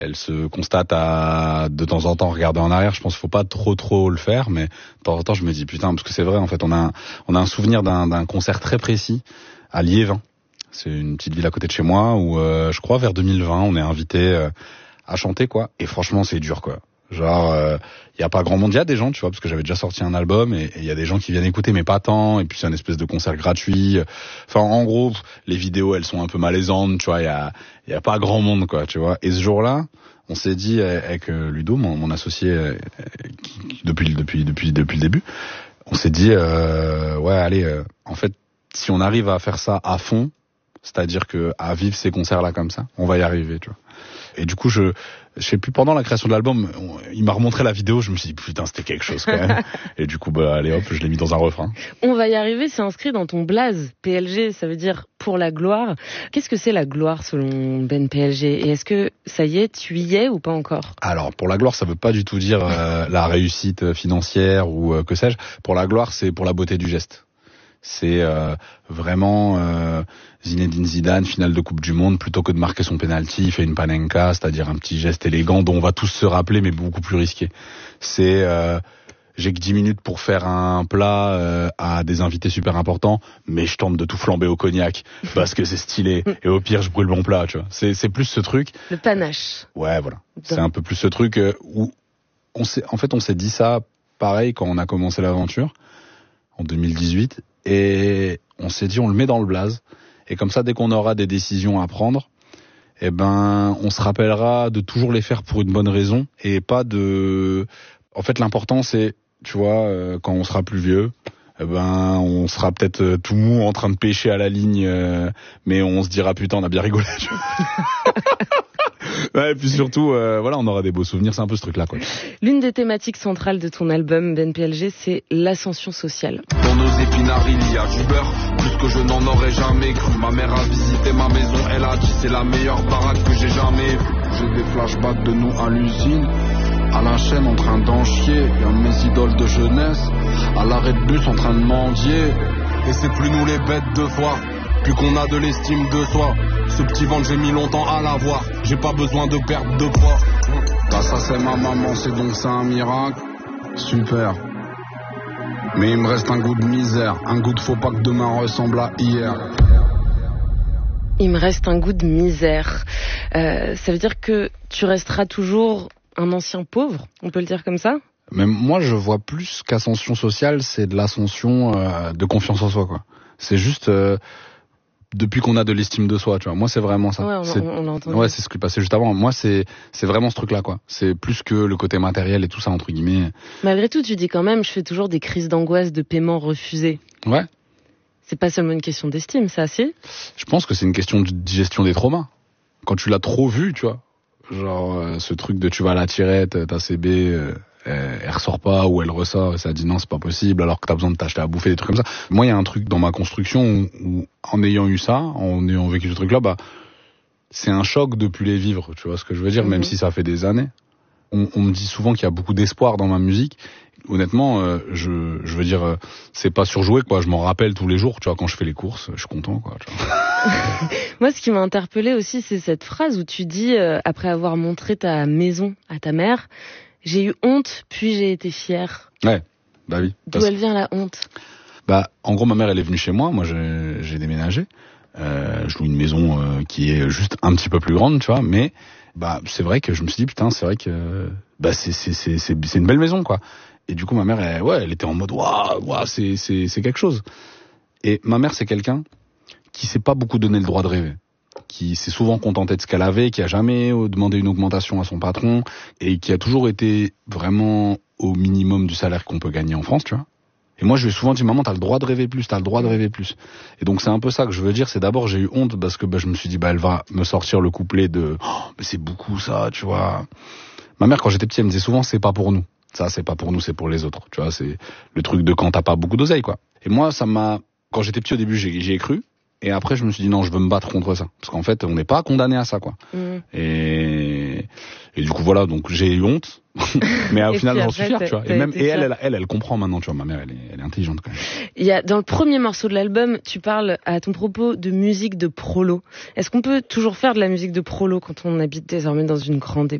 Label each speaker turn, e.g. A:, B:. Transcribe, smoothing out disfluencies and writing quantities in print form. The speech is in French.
A: Elle se constate à de temps en temps regarder en arrière. Je pense qu'il faut pas trop le faire, mais de temps en temps je me dis putain, parce que c'est vrai en fait, on a un souvenir d'un concert très précis à Liévin. C'est une petite ville à côté de chez moi où je crois vers 2020 on est invité à chanter quoi. Et franchement c'est dur quoi. Genre y a pas grand monde, il y a des gens tu vois parce que j'avais déjà sorti un album et il y a des gens qui viennent écouter mais pas tant, et puis c'est une espèce de concert gratuit. Enfin en gros les vidéos elles sont un peu malaisantes, tu vois, il y a pas grand monde quoi, tu vois. Et ce jour-là, on s'est dit avec Ludo, mon associé depuis le début, on s'est dit ouais allez en fait si on arrive à faire ça à fond, c'est-à-dire que à vivre ces concerts là comme ça, on va y arriver, tu vois. Et du coup je sais plus, pendant la création de l'album, il m'a remontré la vidéo, je me suis dit putain c'était quelque chose quand même. Et du coup bah allez hop, je l'ai mis dans un refrain.
B: On va y arriver, c'est inscrit dans ton blaze. PLG, ça veut dire pour la gloire. Qu'est-ce que c'est la gloire selon Ben PLG? Et est-ce que ça y est, tu y es ou pas encore? Alors
A: pour la gloire, ça veut pas du tout dire la réussite financière ou que sais-je. Pour la gloire, c'est pour la beauté du geste. C'est vraiment Zinedine Zidane, finale de Coupe du Monde, plutôt que de marquer son penalty, il fait une panenka, c'est-à-dire un petit geste élégant dont on va tous se rappeler, mais beaucoup plus risqué. C'est j'ai que 10 minutes pour faire un plat à des invités super importants, mais je tente de tout flamber au cognac parce que c'est stylé. Et au pire, je brûle mon plat, tu vois. C'est plus ce truc.
B: Le panache.
A: Ouais, voilà. C'est un peu plus ce truc où on s'est dit ça pareil quand on a commencé l'aventure en 2018. Et on s'est dit on le met dans le blaze, et comme ça dès qu'on aura des décisions à prendre, eh ben on se rappellera de toujours les faire pour une bonne raison, et pas de... En fait l'important c'est, tu vois, quand on sera plus vieux, eh ben on sera peut-être tout mou en train de pêcher à la ligne, mais on se dira putain on a bien rigolé, tu vois. Ouais, et puis surtout, voilà, on aura des beaux souvenirs, c'est un peu ce truc-là, quoi.
B: L'une des thématiques centrales de ton album, Ben PLG, c'est l'ascension sociale.
C: Dans nos épinards, il y a du beurre, plus que je n'en aurais jamais cru. Ma mère a visité ma maison, elle a dit c'est la meilleure baraque que j'ai jamais vue. J'ai des flashbacks de nous à l'usine, à la chaîne en train d'en chier. Y'a mes idoles de jeunesse, à l'arrêt de bus en train de mendier. Et c'est plus nous les bêtes de foire, plus qu'on a de l'estime de soi. Ce petit ventre j'ai mis longtemps à l'avoir, j'ai pas besoin de perdre de poids. Bah ça c'est ma maman, c'est donc c'est un miracle. Super. Mais il me reste un goût de misère, un goût de faut pas que demain ressemble à hier.
B: Il me reste un goût de misère. Ça veut dire que tu resteras toujours un ancien pauvre, on peut le dire comme ça?
A: Mais moi je vois plus qu'ascension sociale, c'est de l'ascension de confiance en soi, quoi. C'est juste depuis qu'on a de l'estime de soi, tu vois. Moi c'est vraiment ça.
B: Ouais, on l'a entendu.
A: Ouais, c'est ce qui passait juste avant. Moi c'est vraiment ce truc là, quoi. C'est plus que le côté matériel et tout ça, entre guillemets.
B: Malgré tout, tu dis quand même, je fais toujours des crises d'angoisse de paiement refusé.
A: Ouais.
B: C'est pas seulement une question d'estime, ça, si?
A: Je pense que c'est une question de gestion des traumas. Quand tu l'as trop vu, tu vois. Genre ce truc de tu vas à la tirette, ta CB, elle ressort pas, ou elle ressort, et ça dit non c'est pas possible, alors que t'as besoin de t'acheter à bouffer, des trucs comme ça. Moi il y a un truc dans ma construction où en ayant eu ça, en ayant vécu ce truc là, bah c'est un choc de plus les vivre, tu vois ce que je veux dire, même si ça fait des années. On me dit souvent qu'il y a beaucoup d'espoir dans ma musique. Honnêtement, je veux dire, c'est pas surjoué, quoi. Je m'en rappelle tous les jours, tu vois, quand je fais les courses, je suis content, quoi. Tu vois.
B: Moi, ce qui m'a interpellée aussi, c'est cette phrase où tu dis, après avoir montré ta maison à ta mère, j'ai eu honte, puis j'ai été fière.
A: Ouais, bah oui.
B: D'où elle vient la honte?
A: Bah, en gros, ma mère, elle est venue chez moi. Moi, j'ai déménagé. Je loue une maison qui est juste un petit peu plus grande, tu vois, mais bah c'est vrai que je me suis dit putain, c'est vrai que bah c'est une belle maison, quoi. Et du coup ma mère elle était en mode waouh, c'est quelque chose. Et ma mère c'est quelqu'un qui s'est pas beaucoup donné le droit de rêver, qui s'est souvent contenté de ce qu'elle avait, qui a jamais demandé une augmentation à son patron, et qui a toujours été vraiment au minimum du salaire qu'on peut gagner en France, tu vois. Et moi, je lui ai souvent dit, maman, t'as le droit de rêver plus, t'as le droit de rêver plus. Et donc, c'est un peu ça que je veux dire, c'est d'abord, j'ai eu honte parce que je me suis dit, elle va me sortir le couplet de, mais c'est beaucoup ça, tu vois. Ma mère, quand j'étais petit, elle me disait souvent, c'est pas pour nous. Ça, c'est pas pour nous, c'est pour les autres. Tu vois, c'est le truc de quand t'as pas beaucoup d'oseille, quoi. Et moi, quand j'étais petit au début, j'y ai cru. Et après, je me suis dit, non, je veux me battre contre ça. Parce qu'en fait, on n'est pas condamné à ça, quoi. Et du coup, voilà, donc j'ai eu honte. Mais au
B: Et
A: final,
B: puis
A: j'en
B: après,
A: suis fier, tu vois. Et même,
B: été fier.
A: elle comprend maintenant, tu vois. Ma mère, elle est intelligente quand même.
B: Il y a, dans le premier morceau de l'album, tu parles à ton propos de musique de prolo. Est-ce qu'on peut toujours faire de la musique de prolo quand on habite désormais dans une grande